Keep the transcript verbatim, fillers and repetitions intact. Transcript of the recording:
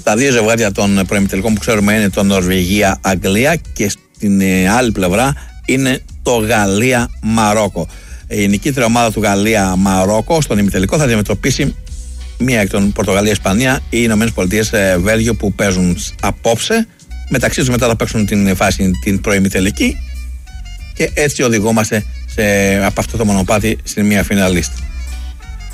τα δύο ζευγάρια των προημιτελικών που ξέρουμε είναι το Νορβηγία-Αγγλία και στην άλλη πλευρά είναι το Γαλλία-Μαρόκο. Η νικήτρια ομάδα του Γαλλία-Μαρόκο στον ημιτελικό θα αντιμετωπίσει μία εκ των Πορτογαλία-Ισπανία ή οι Ηνωμένες Πολιτείες Βέλγιο που παίζουν απόψε. Μεταξύ τους μετά θα παίξουν την φάση την προημιτελική και έτσι οδηγόμαστε σε, από αυτό το μονοπάτι στην μία φιναλίστη.